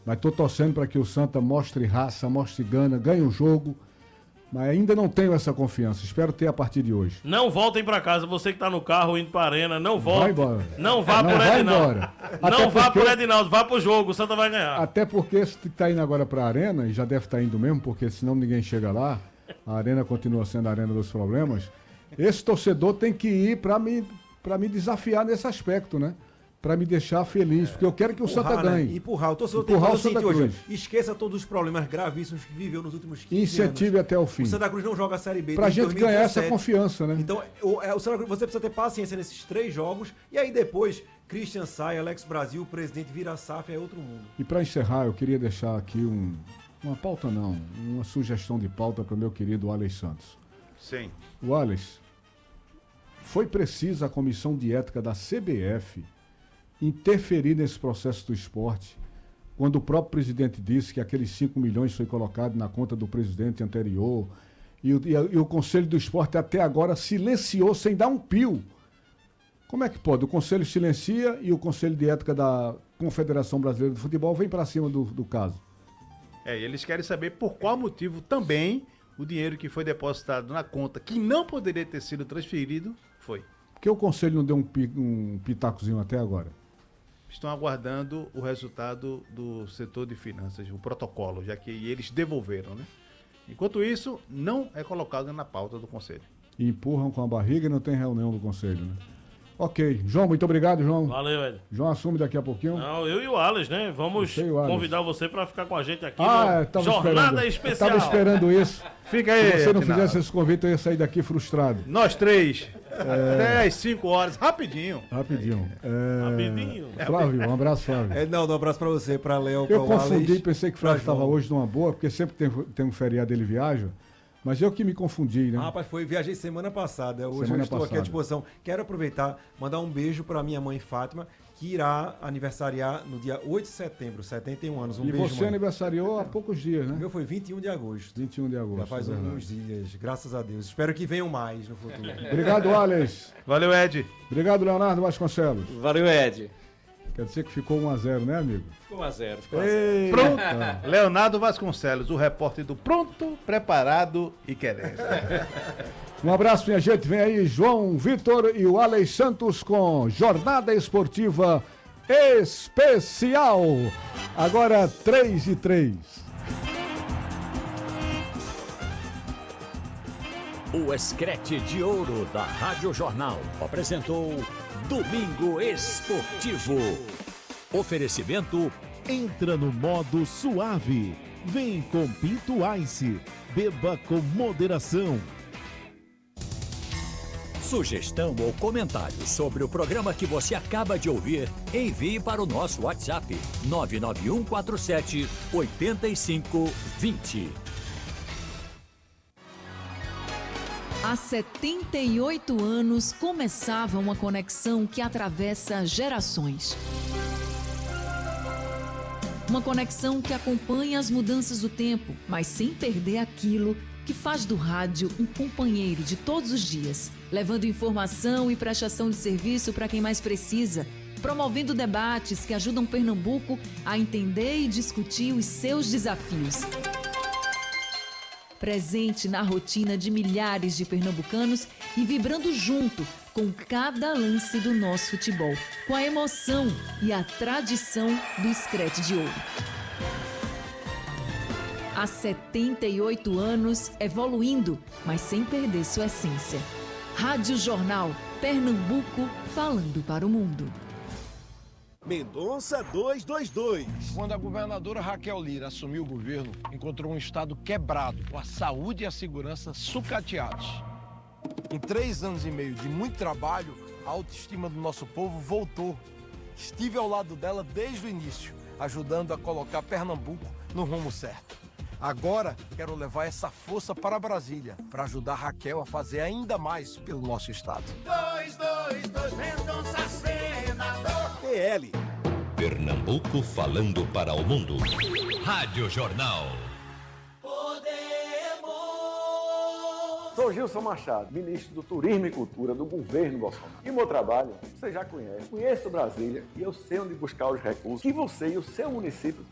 Mas estou torcendo para que o Santa mostre raça, mostre gana, ganhe o jogo. Mas ainda não tenho essa confiança. Espero ter a partir de hoje. Não voltem pra casa. Você que tá no carro indo pra arena, não volte. Vai embora. Não vá por Edinaldo. Não vá por Edinaldo, vá pro jogo. O Santa vai ganhar. Até porque se tá indo agora pra arena, e já deve estar indo mesmo, porque senão ninguém chega lá, a arena continua sendo a arena dos problemas. Esse torcedor tem que ir pra me desafiar nesse aspecto, né? Pra me deixar feliz, porque eu quero que o Santa ganhe. Né? Empurrar. O torcedor tem que fazer o seguinte hoje. Esqueça todos os problemas gravíssimos que viveu nos últimos 15 anos. Incentive até o fim. O Santa Cruz não joga a Série B. Pra gente 2017. Ganhar essa confiança, né? Então, o Santa Cruz, você precisa ter paciência nesses 3 jogos. E aí depois, Christian sai, Alex Brasil, o presidente vira SAF, é outro mundo. E pra encerrar, eu queria deixar aqui uma pauta não, uma sugestão de pauta para o meu querido Alex Santos. Sim. O Alex, foi precisa a comissão de ética da CBF interferir nesse processo do esporte, quando o próprio presidente disse que aqueles 5 milhões foi colocado na conta do presidente anterior, e o Conselho do Esporte até agora silenciou sem dar um pio. Como é que pode? O Conselho silencia e o Conselho de Ética da Confederação Brasileira de Futebol vem para cima do caso. Eles querem saber por qual motivo também o dinheiro que foi depositado na conta, que não poderia ter sido transferido, foi. Por que o Conselho não deu um pitacozinho até agora? Estão aguardando o resultado do setor de finanças, o protocolo, já que eles devolveram, né? Enquanto isso, não é colocado na pauta do Conselho. E empurram com a barriga e não tem reunião do Conselho, né? Ok. João, muito obrigado, João. Valeu, Ed. João assume daqui a pouquinho. Não, eu e o Alex, né? Vamos convidar você para ficar com a gente aqui no Jornada Especial. Eu tava esperando isso. Fica aí. Se você não fizesse esse convite, eu ia sair daqui frustrado. Nós 3. Até às 5 horas. Rapidinho. Rapidinho. Rapidinho. Flávio, um abraço, Flávio. Um abraço pra você, pra Léo, Eu confundi, pensei que o Flávio estava hoje numa boa, porque sempre tem um feriado ele viaja. Mas eu que me confundi, né? Rapaz, viajei semana passada. Hoje eu estou aqui à disposição. Quero aproveitar, mandar um beijo para minha mãe Fátima, que irá aniversariar no dia 8 de setembro, 71 anos. E beijo, você mãe. aniversariou há poucos dias, né? O meu foi 21 de agosto. 21 de agosto. Já faz alguns dias, graças a Deus. Espero que venham mais no futuro. Obrigado, Alex. Valeu, Ed. Obrigado, Leonardo Vasconcelos. Valeu, Ed. Quer dizer que ficou 1-0, né, amigo? Ficou 1-0. Pronto. Leonardo Vasconcelos, o repórter do Pronto, Preparado e Querendo. Um abraço, minha gente. Vem aí João Vitor e o Alex Santos com Jornada Esportiva Especial. Agora 3:03. O Escrete de Ouro da Rádio Jornal apresentou Domingo Esportivo. Oferecimento: entra no modo suave. Vem com Pinto Ice. Beba com moderação. Sugestão ou comentário sobre o programa que você acaba de ouvir, envie para o nosso WhatsApp 99147 8520. Há 78 anos começava uma conexão que atravessa gerações. Uma conexão que acompanha as mudanças do tempo, mas sem perder aquilo que faz do rádio um companheiro de todos os dias, levando informação e prestação de serviço para quem mais precisa, promovendo debates que ajudam Pernambuco a entender e discutir os seus desafios. Presente na rotina de milhares de pernambucanos e vibrando junto com cada lance do nosso futebol, com a emoção e a tradição do Escrete de Ouro. Há 78 anos, evoluindo, mas sem perder sua essência. Rádio Jornal, Pernambuco, falando para o mundo. Mendonça 222. Quando a governadora Raquel Lira assumiu o governo, encontrou um estado quebrado, com a saúde e a segurança sucateados. Em 3 anos e meio de muito trabalho, a autoestima do nosso povo voltou. Estive ao lado dela desde o início, ajudando a colocar Pernambuco no rumo certo. Agora, quero levar essa força para Brasília, para ajudar Raquel a fazer ainda mais pelo nosso estado. 222, Mendonça senador. PL. Pernambuco falando para o mundo. Rádio Jornal. Sou Gilson Machado, ministro do Turismo e Cultura do governo Bolsonaro. E o meu trabalho, você já conhece. Conheço Brasília e eu sei onde buscar os recursos que você e o seu município